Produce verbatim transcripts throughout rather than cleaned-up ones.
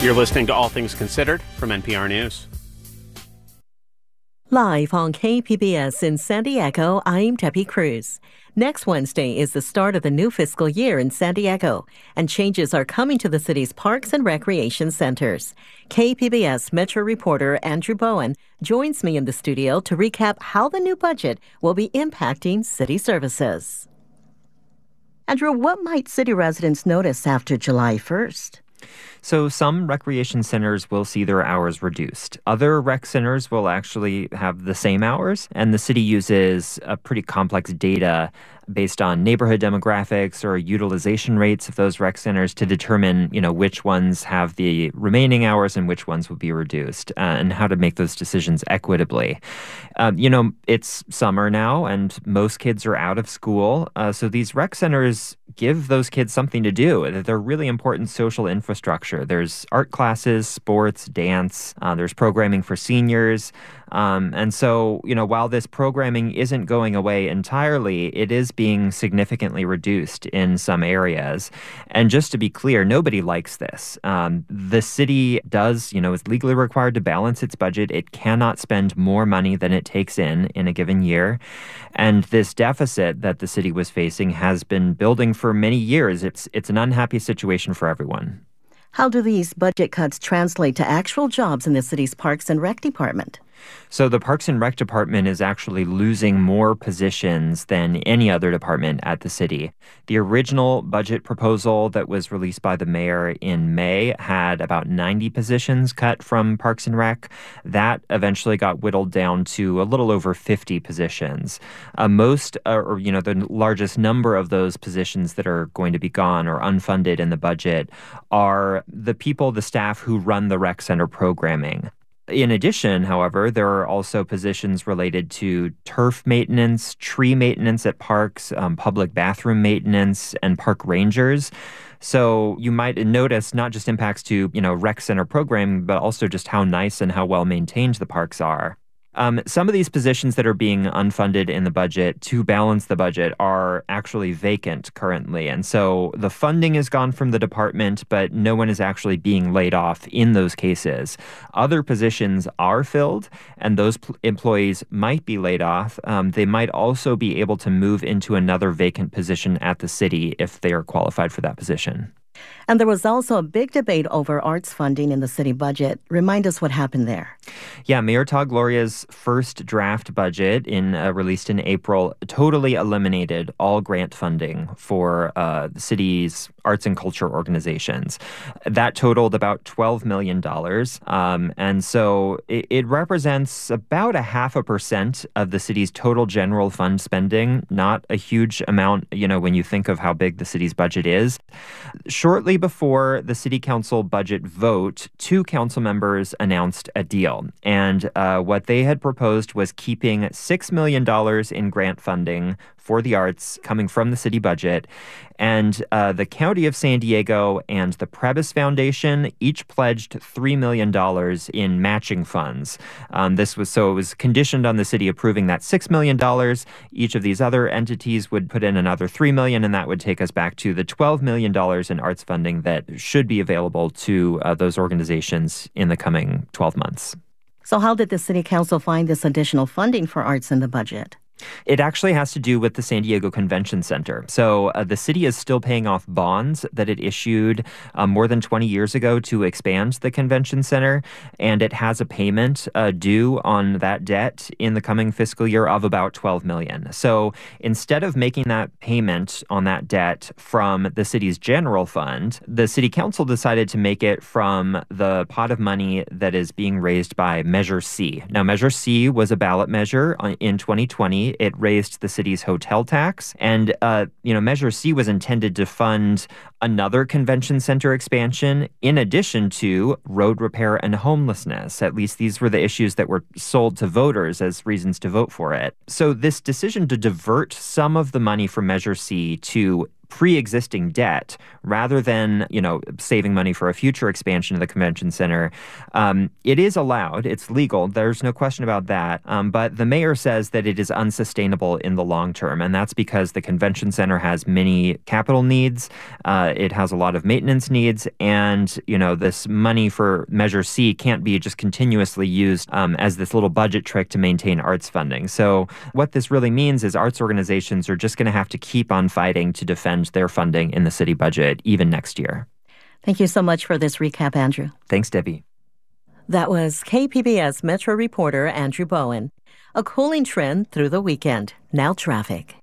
You're listening to All Things Considered from N P R News. Live on K P B S in San Diego, I'm Debbie Cruz. Next Wednesday is the start of the new fiscal year in San Diego, and changes are coming to the city's parks and recreation centers. K P B S Metro reporter Andrew Bowen joins me in the studio to recap how the new budget will be impacting city services. Andrew, what might city residents notice after July first? So some recreation centers will see their hours reduced. Other rec centers will actually have the same hours, and the city uses a pretty complex data based on neighborhood demographics or utilization rates of those rec centers to determine, you know, which ones have the remaining hours and which ones will be reduced, uh, and how to make those decisions equitably. Um, you know, it's summer now, and most kids are out of school, uh, so these rec centers give those kids something to do. They're really important social infrastructure. There's art classes, sports, dance. Uh, there's programming for seniors. Um, and so, you know, while this programming isn't going away entirely, it is being significantly reduced in some areas. And just to be clear, nobody likes this. Um, the city does, you know, is legally required to balance its budget. It cannot spend more money than it takes in in a given year. And this deficit that the city was facing has been building for many years. It's it's an unhappy situation for everyone. How do these budget cuts translate to actual jobs in the city's Parks and Rec department? So the Parks and Rec department is actually losing more positions than any other department at the city. The original budget proposal that was released by the mayor in May had about ninety positions cut from Parks and Rec. That eventually got whittled down to a little over fifty positions. Uh, most, uh, or you know, the largest number of those positions that are going to be gone or unfunded in the budget are the people, the staff who run the rec center programming. In addition, however, there are also positions related to turf maintenance, tree maintenance at parks, um, public bathroom maintenance, and park rangers. So you might notice not just impacts to, you know, rec center programming, but also just how nice and how well maintained the parks are. Um, some of these positions that are being unfunded in the budget to balance the budget are actually vacant currently. And so the funding is gone from the department, but no one is actually being laid off in those cases. Other positions are filled, and those pl- employees might be laid off. Um, they might also be able to move into another vacant position at the city if they are qualified for that position. And there was also a big debate over arts funding in the city budget. Remind us what happened there. Yeah, Mayor Todd Gloria's first draft budget, in uh, released in April, totally eliminated all grant funding for uh, the city's arts and culture organizations. That totaled about twelve million dollars. Um, and so it, it represents about a half a percent of the city's total general fund spending. Not a huge amount, you know, when you think of how big the city's budget is. Shortly before the city council budget vote, two council members announced a deal. And uh, what they had proposed was keeping six million dollars in grant funding for the arts coming from the city budget. And uh, the County of San Diego and the Prebys Foundation each pledged three million dollars in matching funds. Um, this was so it was conditioned on the city approving that six million dollars. Each of these other entities would put in another three million dollars, and that would take us back to the twelve million dollars in arts funding that should be available to uh, those organizations in the coming twelve months. So how did the city council find this additional funding for arts in the budget? It actually has to do with the San Diego Convention Center. So uh, the city is still paying off bonds that it issued um, more than twenty years ago to expand the convention center, and it has a payment uh, due on that debt in the coming fiscal year of about twelve million dollars. So instead of making that payment on that debt from the city's general fund, the city council decided to make it from the pot of money that is being raised by Measure C. Now, Measure C was a ballot measure in twenty twenty. It raised the city's hotel tax. And, uh, you know, Measure C was intended to fund another convention center expansion in addition to road repair and homelessness. At least these were the issues that were sold to voters as reasons to vote for it. So this decision to divert some of the money from Measure C to pre-existing debt rather than, you know, saving money for a future expansion of the convention center. Um, it is allowed. It's legal. There's no question about that. Um, but the mayor says that it is unsustainable in the long term, and that's because the convention center has many capital needs. Uh, it has a lot of maintenance needs, and, you know, this money for Measure C can't be just continuously used um, as this little budget trick to maintain arts funding. So what this really means is arts organizations are just going to have to keep on fighting to defend their funding in the city budget even next year. Thank you so much for this recap, Andrew. Thanks, Debbie. That was K P B S Metro reporter Andrew Bowen. A cooling trend through the weekend. Now traffic.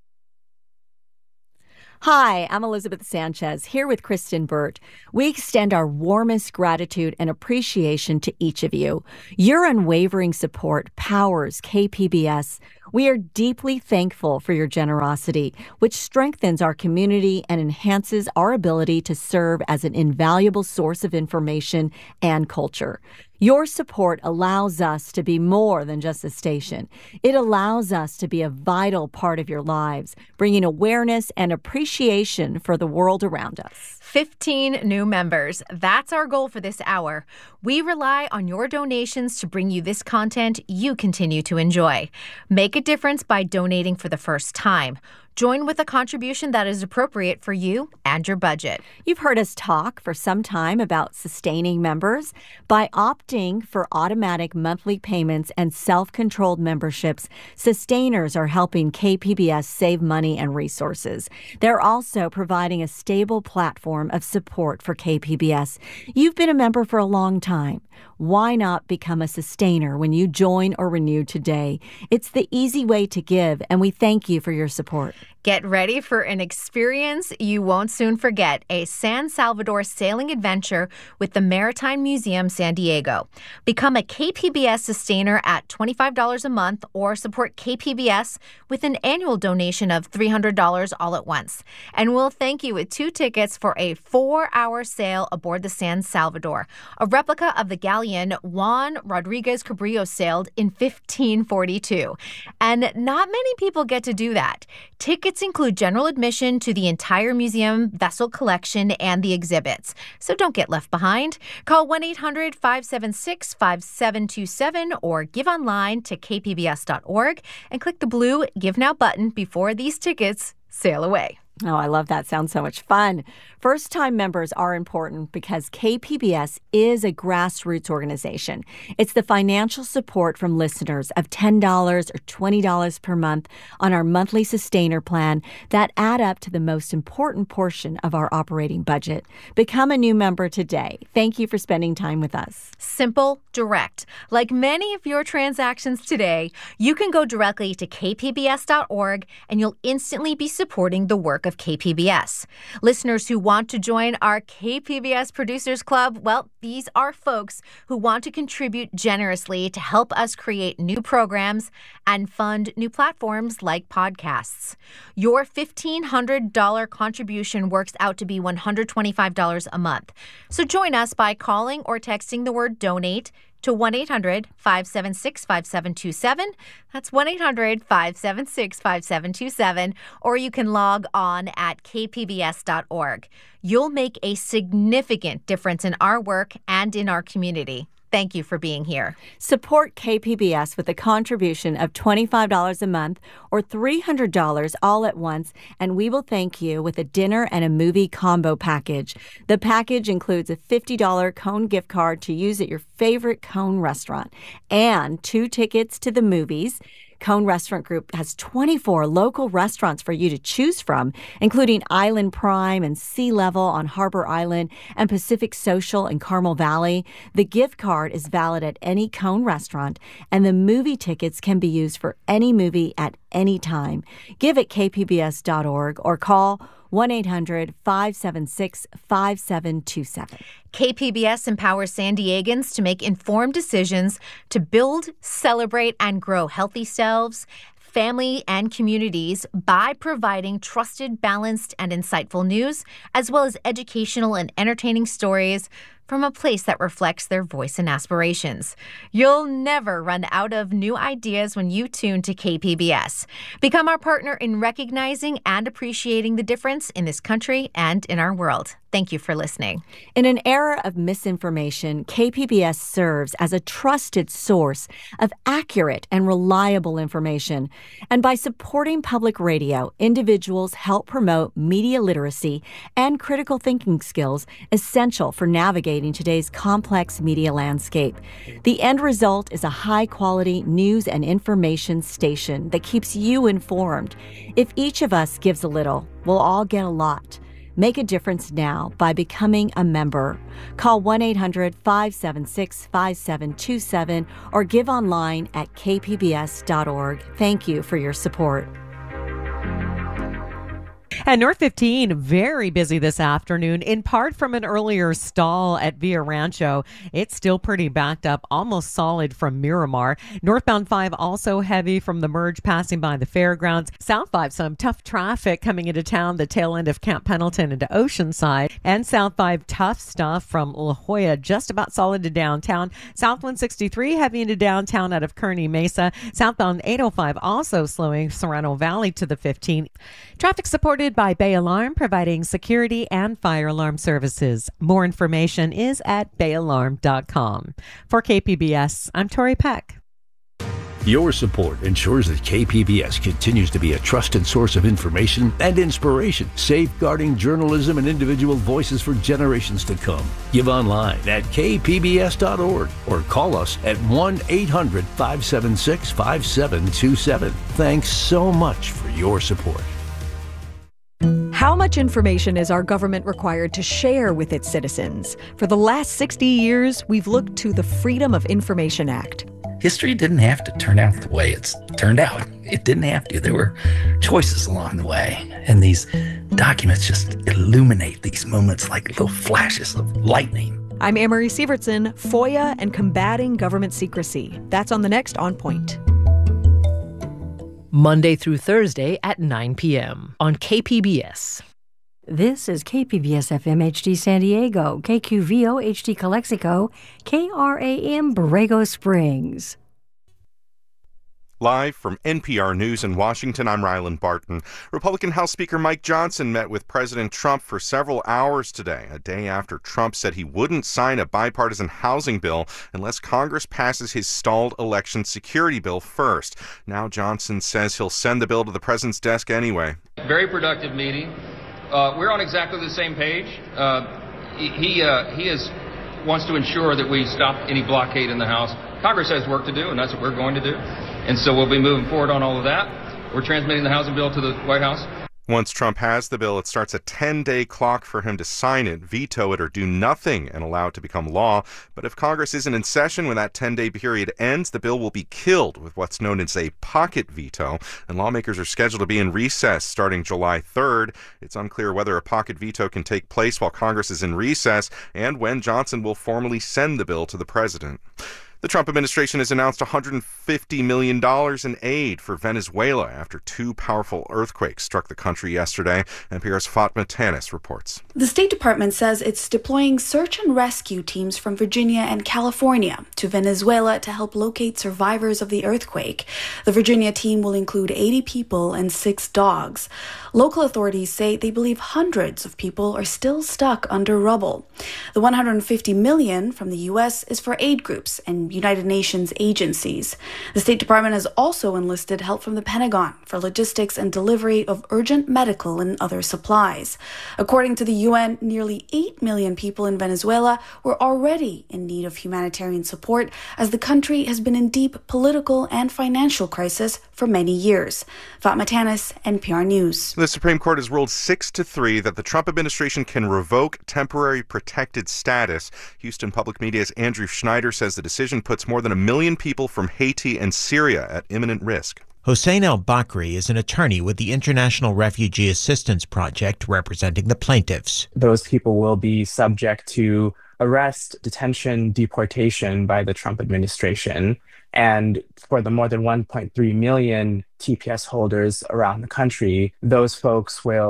Hi, I'm Elizabeth Sanchez, here with Kristen Burt. We extend our warmest gratitude and appreciation to each of you. Your unwavering support powers K P B S. We are deeply thankful for your generosity, which strengthens our community and enhances our ability to serve as an invaluable source of information and culture. Your support allows us to be more than just a station. It allows us to be a vital part of your lives, bringing awareness and appreciation for the world around us. fifteen new members. That's our goal for this hour. We rely on your donations to bring you this content you continue to enjoy. Make a difference by donating for the first time. Join with a contribution that is appropriate for you and your budget. You've heard us talk for some time about sustaining members. By opting for automatic monthly payments and self-controlled memberships, sustainers are helping K P B S save money and resources. They're also providing a stable platform of support for K P B S. You've been a member for a long time. Why not become a sustainer when you join or renew today? It's the easy way to give, and we thank you for your support. Get ready for an experience you won't soon forget, a San Salvador sailing adventure with the Maritime Museum San Diego. Become a K P B S sustainer at twenty-five dollars a month or support K P B S with an annual donation of three hundred dollars all at once. And we'll thank you with two tickets for a four-hour sail aboard the San Salvador, a replica of the galleon Juan Rodriguez Cabrillo sailed in fifteen forty-two. And not many people get to do that. Tickets include general admission to the entire museum vessel collection and the exhibits. So don't get left behind. Call one eight hundred five seven six five seven two seven or give online to k p b s dot org and click the blue Give Now button before these tickets sail away. Oh, I love that. Sounds so much fun. First-time members are important because K P B S is a grassroots organization. It's the financial support from listeners of ten dollars or twenty dollars per month on our monthly sustainer plan that add up to the most important portion of our operating budget. Become a new member today. Thank you for spending time with us. Simple, direct. Like many of your transactions today, you can go directly to k p b s dot org and you'll instantly be supporting the work of K P B S. Listeners who want to join our K P B S Producers Club, well, these are folks who want to contribute generously to help us create new programs and fund new platforms like podcasts. Your fifteen hundred dollars contribution works out to be one hundred twenty-five dollars a month. So join us by calling or texting the word donate to one eight hundred five seven six five seven two seven. That's one eight hundred five seven six five seven two seven. Or you can log on at k p b s dot org. You'll make a significant difference in our work and in our community. Thank you for being here. Support K P B S with a contribution of twenty-five dollars a month or three hundred dollars all at once, and we will thank you with a dinner and a movie combo package. The package includes a fifty dollars Cone gift card to use at your favorite Cone restaurant and two tickets to the movies. Cone Restaurant Group has twenty-four local restaurants for you to choose from, including Island Prime and Sea Level on Harbor Island and Pacific Social in Carmel Valley. The gift card is valid at any Cone restaurant, and the movie tickets can be used for any movie at any time. Give at k p b s dot org or call one eight hundred five seven six five seven two seven. K P B S empowers San Diegans to make informed decisions to build, celebrate, and grow healthy selves, family, and communities by providing trusted, balanced, and insightful news, as well as educational and entertaining stories from a place that reflects their voice and aspirations. You'll never run out of new ideas when you tune to K P B S. Become our partner in recognizing and appreciating the difference in this country and in our world. Thank you for listening. In an era of misinformation, K P B S serves as a trusted source of accurate and reliable information. And by supporting public radio, individuals help promote media literacy and critical thinking skills essential for navigating today's complex media landscape. The end result is a high-quality news and information station that keeps you informed. If each of us gives a little, we'll all get a lot. Make a difference now by becoming a member. Call one eight hundred five seven six five seven two seven or give online at k p b s dot org. Thank you for your support. And North fifteen, very busy this afternoon, in part from an earlier stall at Villa Rancho. It's still pretty backed up, almost solid from Miramar. Northbound five also heavy from the merge passing by the fairgrounds. South five, some tough traffic coming into town, the tail end of Camp Pendleton into Oceanside. And South five, tough stuff from La Jolla, just about solid to downtown. South one sixty-three, heavy into downtown out of Kearney Mesa. Southbound eight oh five, also slowing Serrano Valley to the fifteen. Traffic supported by Bay Alarm, providing security and fire alarm services. More information is at bay alarm dot com. For K P B S, I'm Tori Peck. Your support ensures that K P B S continues to be a trusted source of information and inspiration, safeguarding journalism and individual voices for generations to come. Give online at k p b s dot org or call us at one eight hundred five seven six five seven two seven. Thanks so much for your support. How much information is our government required to share with its citizens? For the last sixty years, we've looked to the Freedom of Information Act. History didn't have to turn out the way it's turned out. It didn't have to. There were choices along the way. And these documents just illuminate these moments like little flashes of lightning. I'm Amory Sievertson, FOIA and Combating Government Secrecy. That's on the next On Point. Monday through Thursday at nine p.m. on K P B S. This is K P B S F M H D San Diego, K Q V O H D Calexico, K R A M Borrego Springs. Live from N P R News in Washington, I'm Rylan Barton. Republican House Speaker Mike Johnson met with President Trump for several hours today, a day after Trump said he wouldn't sign a bipartisan housing bill unless Congress passes his stalled election security bill first. Now Johnson says he'll send the bill to the president's desk anyway. Very productive meeting. Uh, we're on exactly the same page. Uh, he uh, he is wants to ensure that we stop any blockade in the House. Congress has work to do, and that's what we're going to do. And so we'll be moving forward on all of that. We're transmitting the housing bill to the White House. Once Trump has the bill, it starts a ten-day clock for him to sign it, veto it, or do nothing and allow it to become law. But if Congress isn't in session when that ten-day period ends, the bill will be killed with what's known as a pocket veto. And lawmakers are scheduled to be in recess starting July third. It's unclear whether a pocket veto can take place while Congress is in recess and when Johnson will formally send the bill to the president. The Trump administration has announced one hundred fifty million dollars in aid for Venezuela after two powerful earthquakes struck the country yesterday. N P R's Fatma Tanis reports. The State Department says it's deploying search and rescue teams from Virginia and California to Venezuela to help locate survivors of the earthquake. The Virginia team will include eighty people and six dogs. Local authorities say they believe hundreds of people are still stuck under rubble. The one hundred fifty million dollars from the U S is for aid groups and United Nations agencies. The State Department has also enlisted help from the Pentagon for logistics and delivery of urgent medical and other supplies. According to the U N, nearly eight million people in Venezuela were already in need of humanitarian support as the country has been in deep political and financial crisis for many years. Fatma Tanis, N P R News. The Supreme Court has ruled six to three that the Trump administration can revoke temporary protected status. Houston Public Media's Andrew Schneider says the decision puts more than a million people from Haiti and Syria at imminent risk. Hossein El-Bakri is an attorney with the International Refugee Assistance Project representing the plaintiffs. Those people will be subject to arrest, detention, deportation by the Trump administration. And for the more than one point three million T P S holders around the country, those folks will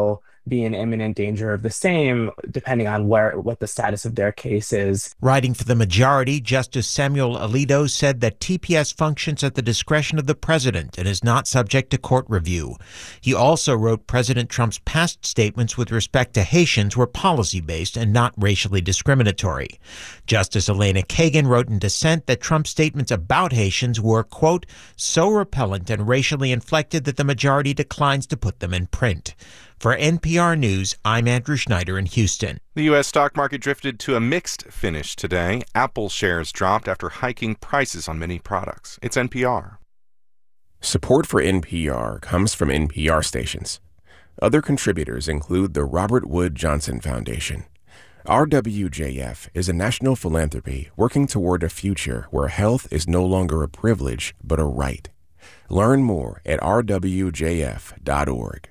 be in imminent danger of the same, depending on where what the status of their case is. Writing for the majority, Justice Samuel Alito said that T P S functions at the discretion of the president and is not subject to court review. He also wrote President Trump's past statements with respect to Haitians were policy-based and not racially discriminatory. Justice Elena Kagan wrote in dissent that Trump's statements about Haitians were, quote, so repellent and racially inflected that the majority declines to put them in print. For N P R News, I'm Andrew Schneider in Houston. The U S stock market drifted to a mixed finish today. Apple shares dropped after hiking prices on many products. It's N P R. Support for N P R comes from N P R stations. Other contributors include the Robert Wood Johnson Foundation. R W J F is a national philanthropy working toward a future where health is no longer a privilege but a right. Learn more at r w j f dot org.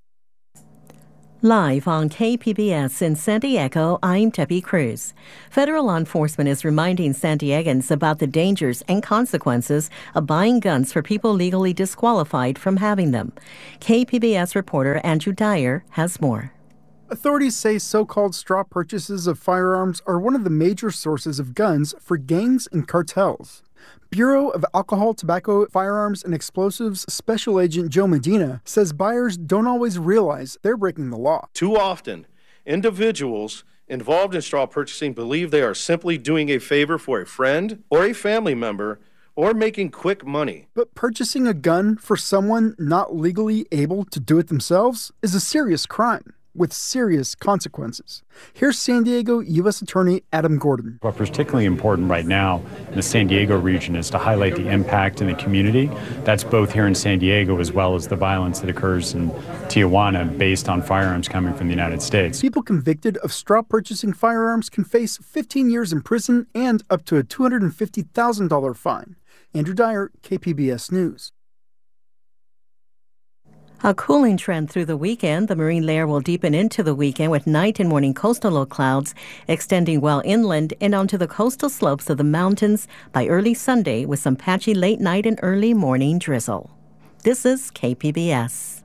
Live on K P B S in San Diego, I'm Debbie Cruz. Federal law enforcement is reminding San Diegans about the dangers and consequences of buying guns for people legally disqualified from having them. K P B S reporter Andrew Dyer has more. Authorities say so-called straw purchases of firearms are one of the major sources of guns for gangs and cartels. Bureau of Alcohol, Tobacco, Firearms, and Explosives Special Agent Joe Medina says buyers don't always realize they're breaking the law. Too often, individuals involved in straw purchasing believe they are simply doing a favor for a friend or a family member or making quick money. But purchasing a gun for someone not legally able to do it themselves is a serious crime with serious consequences. Here's San Diego U S Attorney Adam Gordon. What's particularly important right now in the San Diego region is to highlight the impact in the community. That's both here in San Diego as well as the violence that occurs in Tijuana based on firearms coming from the United States. People convicted of straw purchasing firearms can face fifteen years in prison and up to a two hundred fifty thousand dollars fine. Andrew Dyer, K P B S News. A cooling trend through the weekend. The marine layer will deepen into the weekend with night and morning coastal low clouds extending well inland and onto the coastal slopes of the mountains by early Sunday with some patchy late night and early morning drizzle. This is K P B S.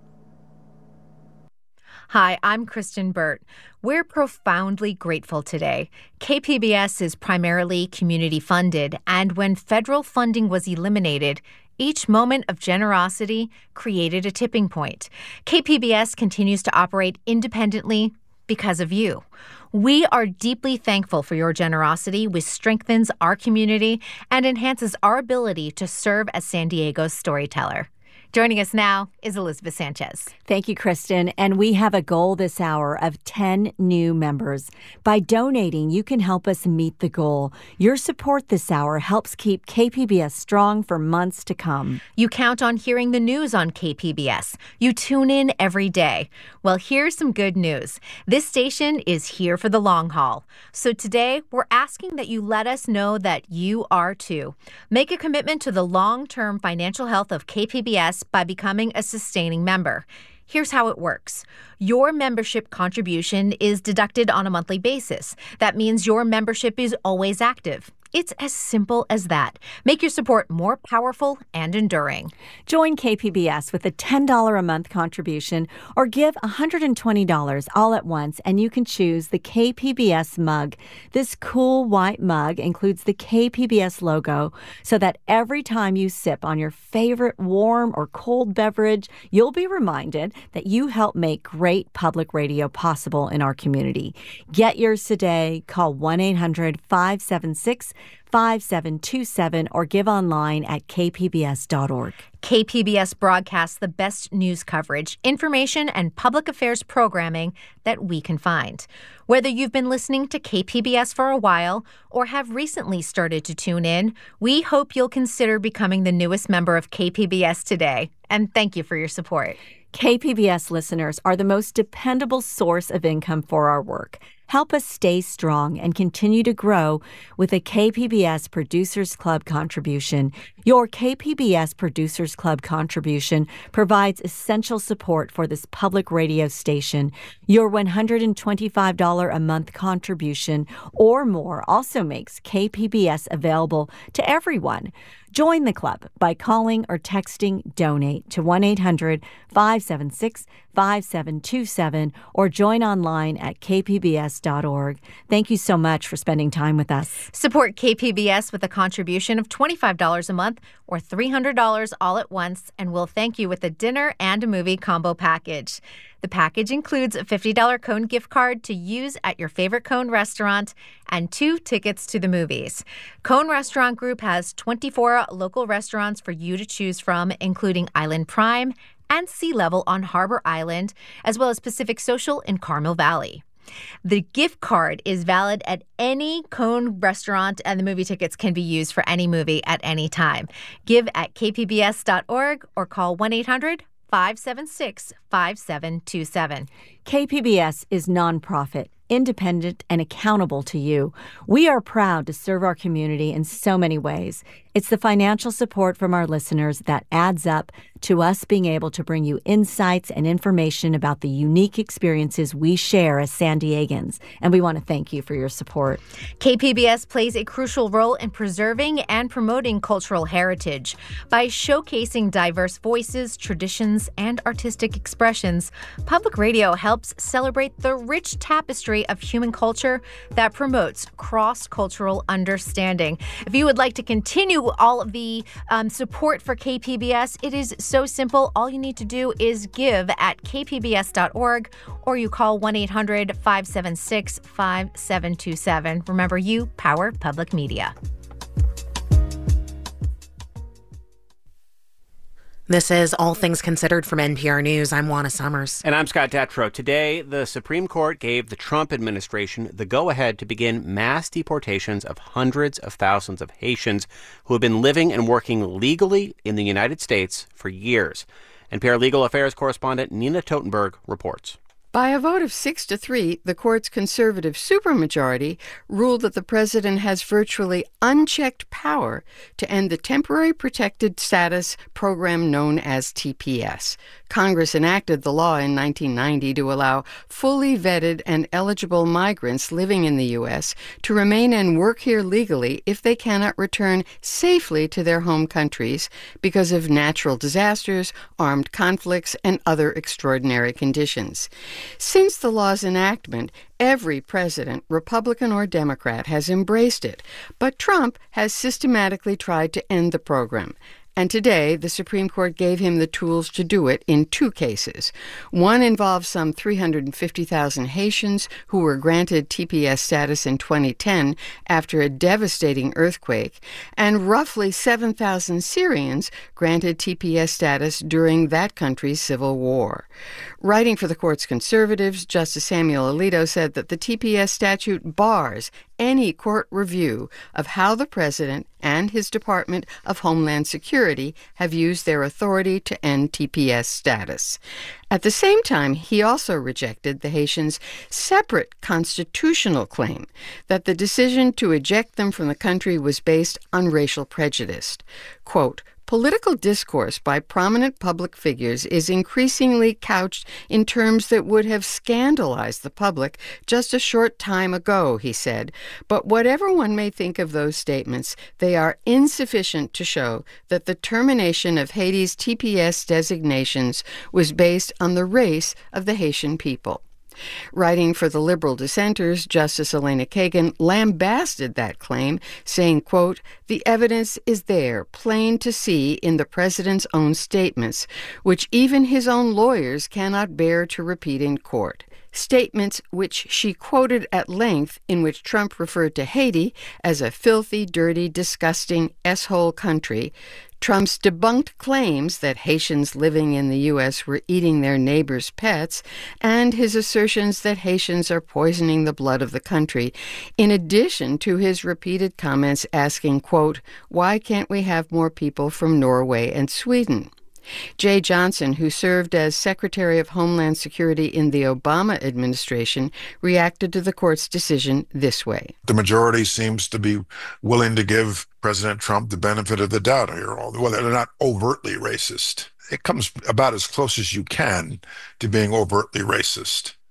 Hi, I'm Kristen Burt. We're profoundly grateful today. K P B S is primarily community funded, and when federal funding was eliminated, each moment of generosity created a tipping point. K P B S continues to operate independently because of you. We are deeply thankful for your generosity, which strengthens our community and enhances our ability to serve as San Diego's storyteller. Joining us now is Elizabeth Sanchez. Thank you, Kristen. And we have a goal this hour of ten new members. By donating, you can help us meet the goal. Your support this hour helps keep K P B S strong for months to come. You count on hearing the news on K P B S. You tune in every day. Well, here's some good news. This station is here for the long haul. So today, we're asking that you let us know that you are too. Make a commitment to the long-term financial health of K P B S by becoming a sustaining member. Here's how it works. Your membership contribution is deducted on a monthly basis. That means your membership is always active. It's as simple as that. Make your support more powerful and enduring. Join K P B S with a ten dollars a month contribution or give one hundred twenty dollars all at once and you can choose the K P B S mug. This cool white mug includes the K P B S logo so that every time you sip on your favorite warm or cold beverage, you'll be reminded that you help make great public radio possible in our community. Get yours today. Call one eight hundred five seven six five seven two seven or give online at k p b s dot org. K P B S broadcasts the best news coverage, information, and public affairs programming that we can find. Whether you've been listening to K P B S for a while or have recently started to tune in, we hope you'll consider becoming the newest member of K P B S today. And thank you for your support. K P B S listeners are the most dependable source of income for our work. Help us stay strong and continue to grow with a K P B S Producers Club contribution. Your K P B S Producers Club contribution provides essential support for this public radio station. Your one hundred twenty-five dollars a month contribution or more also makes K P B S available to everyone. Join the club by calling or texting DONATE to one eight hundred five seven six five seven two seven or join online at k p b s dot org. Thank you so much for spending time with us. Support K P B S with a contribution of twenty-five dollars a month or three hundred dollars all at once, and we'll thank you with a dinner and a movie combo package. The package includes a fifty dollars Cone gift card to use at your favorite Cone restaurant and two tickets to the movies. Cone Restaurant Group has twenty-four local restaurants for you to choose from, including Island Prime and Sea Level on Harbor Island, as well as Pacific Social in Carmel Valley. The gift card is valid at any Cone restaurant, and the movie tickets can be used for any movie at any time. Give at k p b s dot org or call one eight hundred five seven six five seven two seven. K P B S is nonprofit, independent, and accountable to you. We are proud to serve our community in so many ways. It's the financial support from our listeners that adds up to us being able to bring you insights and information about the unique experiences we share as San Diegans, and we want to thank you for your support. K P B S plays a crucial role in preserving and promoting cultural heritage. By showcasing diverse voices, traditions, and artistic expressions, public radio helps celebrate the rich tapestry of human culture that promotes cross-cultural understanding. If you would like to continue all of the um, support for K P B S, it is so simple. All you need to do is give at k p b s dot org or you call one eight hundred five seven six five seven two seven. Remember, you power public media. This is All Things Considered from N P R News. I'm Juana Summers. And I'm Scott Detrow. Today, the Supreme Court gave the Trump administration the go-ahead to begin mass deportations of hundreds of thousands of Haitians who have been living and working legally in the United States for years. N P R Legal Affairs correspondent Nina Totenberg reports. By a vote of six to three, the court's conservative supermajority ruled that the president has virtually unchecked power to end the Temporary Protected Status program known as T P S. Congress enacted the law in nineteen ninety to allow fully vetted and eligible migrants living in the U S to remain and work here legally if they cannot return safely to their home countries because of natural disasters, armed conflicts, and other extraordinary conditions. Since the law's enactment, every president, Republican or Democrat, has embraced it, but Trump has systematically tried to end the program. And today, the Supreme Court gave him the tools to do it in two cases. One involves some three hundred fifty thousand Haitians who were granted T P S status in twenty ten after a devastating earthquake, and roughly seven thousand Syrians granted T P S status during that country's civil war. Writing for the court's conservatives, Justice Samuel Alito said that the T P S statute bars any court review of how the president and his Department of Homeland Security have used their authority to end T P S status. At the same time, he also rejected the Haitians' separate constitutional claim that the decision to eject them from the country was based on racial prejudice. Quote, "Political discourse by prominent public figures is increasingly couched in terms that would have scandalized the public just a short time ago," he said. "But whatever one may think of those statements, they are insufficient to show that the termination of Haiti's T P S designations was based on the race of the Haitian people." Writing for the liberal dissenters, Justice Elena Kagan lambasted that claim, saying, quote, "The evidence is there, plain to see in the president's own statements, which even his own lawyers cannot bear to repeat in court." Statements which she quoted at length, in which Trump referred to Haiti as a filthy, dirty, disgusting S-hole country, Trump's debunked claims that Haitians living in the U S were eating their neighbors' pets, and his assertions that Haitians are poisoning the blood of the country, in addition to his repeated comments asking, quote, "Why can't we have more people from Norway and Sweden?" Jay Johnson, who served as Secretary of Homeland Security in the Obama administration, reacted to the court's decision this way. The majority seems to be willing to give President Trump the benefit of the doubt here. Well, they're not overtly racist. It comes about as close as you can to being overtly racist.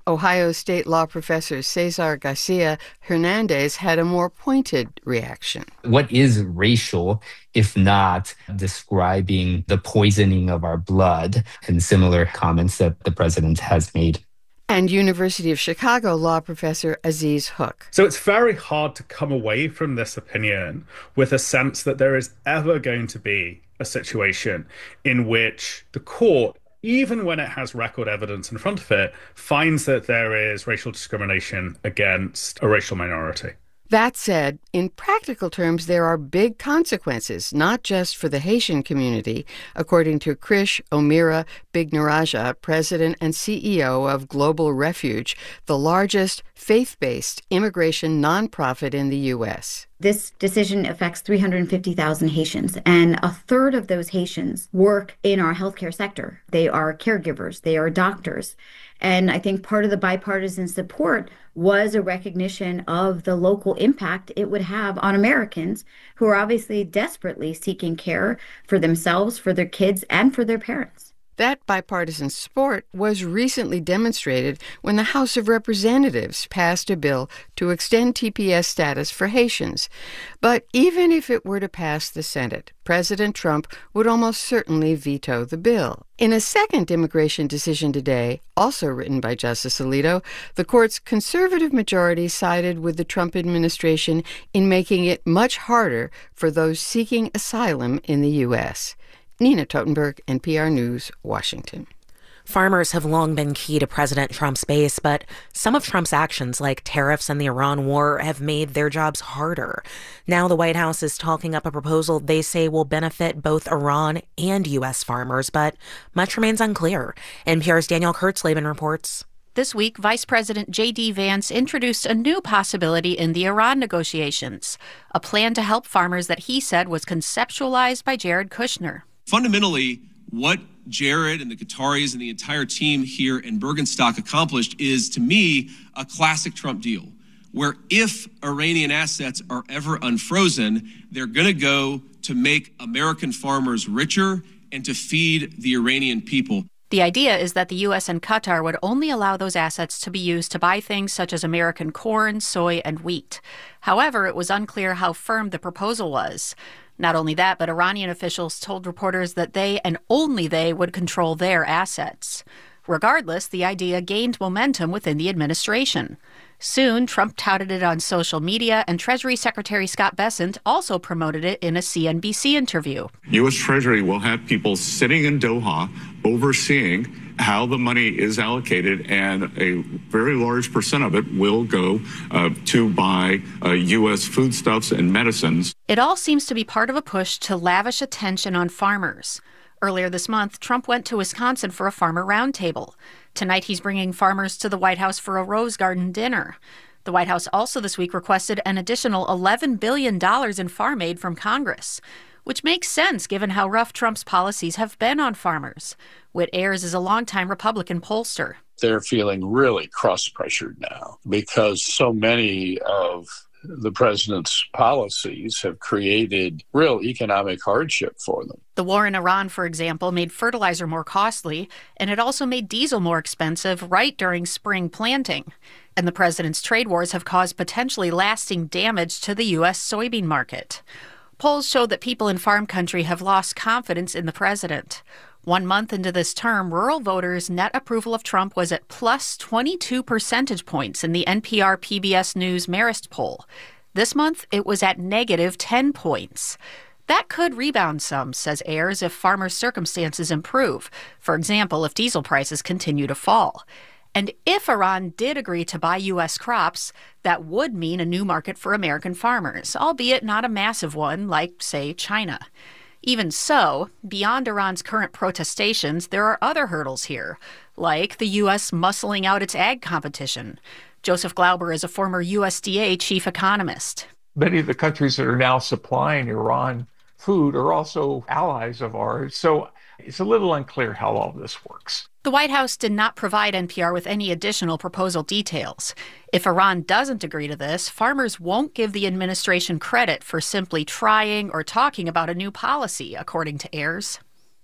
Ohio State law professor Cesar Garcia Hernandez had a more pointed reaction. What is racial if not describing the poisoning of our blood, and similar comments that the president has made? And University of Chicago law professor Aziz Hook. So it's very hard to come away from this opinion with a sense that there is ever going to be a situation in which the court, even when it has record evidence in front of it, finds that there is racial discrimination against a racial minority. That said, in practical terms, there are big consequences, not just for the Haitian community, according to Krish Omira Bignaraja, president and C E O of Global Refuge, the largest faith-based immigration nonprofit in the U S. This decision affects three hundred fifty thousand Haitians, and a third of those Haitians work in our healthcare sector. They are caregivers, they are doctors. And I think part of the bipartisan support was a recognition of the local impact it would have on Americans who are obviously desperately seeking care for themselves, for their kids, and for their parents. That bipartisan support was recently demonstrated when the House of Representatives passed a bill to extend T P S status for Haitians. But even if it were to pass the Senate, President Trump would almost certainly veto the bill. In a second immigration decision today, also written by Justice Alito, the court's conservative majority sided with the Trump administration in making it much harder for those seeking asylum in the U S. Nina Totenberg, N P R News, Washington. Farmers have long been key to President Trump's base, but some of Trump's actions, like tariffs and the Iran war, have made their jobs harder. Now the White House is talking up a proposal they say will benefit both Iran and U S farmers, but much remains unclear. N P R's Danielle Kurtzleben reports. This week, Vice President J D. Vance introduced a new possibility in the Iran negotiations, a plan to help farmers that he said was conceptualized by Jared Kushner. Fundamentally, what Jared and the Qataris and the entire team here in Bergenstock accomplished is, to me, a classic Trump deal, where if Iranian assets are ever unfrozen, they're going to go to make American farmers richer and to feed the Iranian people. The idea is that the U S and Qatar would only allow those assets to be used to buy things such as American corn, soy, and wheat. However, it was unclear how firm the proposal was. Not only that, but Iranian officials told reporters that they and only they would control their assets. Regardless, the idea gained momentum within the administration. Soon, Trump touted it on social media, and Treasury Secretary Scott Bessent also promoted it in a C N B C interview. U S. Treasury will have people sitting in Doha overseeing how the money is allocated, and a very large percent of it will go uh, to buy uh, U S foodstuffs and medicines. It all seems to be part of a push to lavish attention on farmers. Earlier this month, Trump went to Wisconsin for a farmer roundtable. Tonight, he's bringing farmers to the White House for a Rose Garden dinner. The White House also this week requested an additional eleven billion dollars in farm aid from Congress, which makes sense given how rough Trump's policies have been on farmers. Whit Ayers is a longtime Republican pollster. They're feeling really cross-pressured now because so many of the president's policies have created real economic hardship for them. The war in Iran, for example, made fertilizer more costly, and it also made diesel more expensive right during spring planting. And the president's trade wars have caused potentially lasting damage to the U S soybean market. Polls show that people in farm country have lost confidence in the president. One month into this term, rural voters' net approval of Trump was at plus twenty-two percentage points in the N P R P B S News Marist poll. This month, it was at negative ten points. That could rebound some, says Ayers, if farmers' circumstances improve. For example, if diesel prices continue to fall. And if Iran did agree to buy U S crops, that would mean a new market for American farmers, albeit not a massive one like, say, China. Even so, beyond Iran's current protestations, there are other hurdles here, like the U S muscling out its ag competition. Joseph Glauber is a former U S D A chief economist. Many of the countries that are now supplying Iran food are also allies of ours, so it's a little unclear how all of this works. The White House did not provide N P R with any additional proposal details. If Iran doesn't agree to this, farmers won't give the administration credit for simply trying or talking about a new policy, according to Ayers.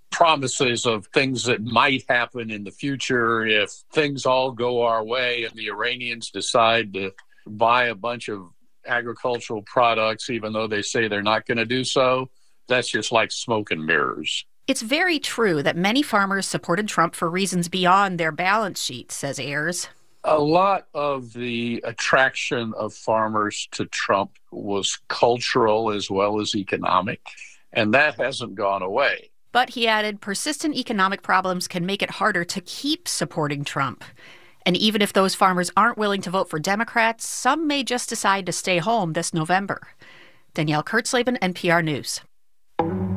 promises of things that might happen in the future if things all go our way and the Iranians decide to buy a bunch of agricultural products, even though they say they're not going to do so. That's just like smoke and mirrors. It's very true that many farmers supported Trump for reasons beyond their balance sheet, says Ayers. A lot of the attraction of farmers to Trump was cultural as well as economic, and that hasn't gone away. But he added, persistent economic problems can make it harder to keep supporting Trump. And even if those farmers aren't willing to vote for Democrats, some may just decide to stay home this November. Danielle Kurtzleben, N P R News.